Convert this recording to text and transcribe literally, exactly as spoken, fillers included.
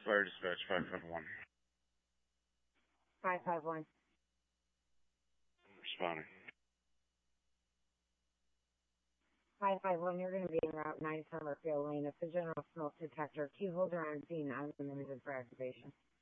Fire dispatch five five one. five five one. Responding. five five one, you're going to be en route nine Summerfield Lane. It's a general smoke detector. Key holder on scene, unlimited for activation.